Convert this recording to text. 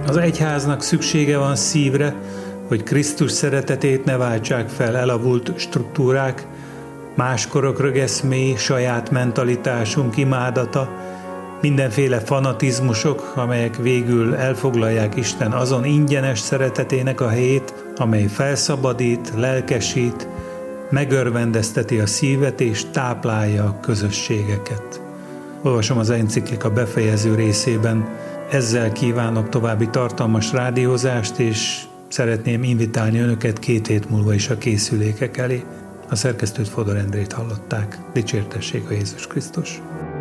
Az egyháznak szüksége van szívre, hogy Krisztus szeretetét ne váltsák fel elavult struktúrák, máskorok rögeszméi, saját mentalitásunk imádata, mindenféle fanatizmusok, amelyek végül elfoglalják Isten azon ingyenes szeretetének a helyét, amely felszabadít, lelkesít, megörvendezteti a szívet és táplálja a közösségeket. Olvasom az enciklika befejező részében. Ezzel kívánok további tartalmas rádiózást, és szeretném invitálni önöket 2 hét múlva is a készülékek elé. A szerkesztőt, Fodor Endrét hallották. Dicsértessék a Jézus Krisztus!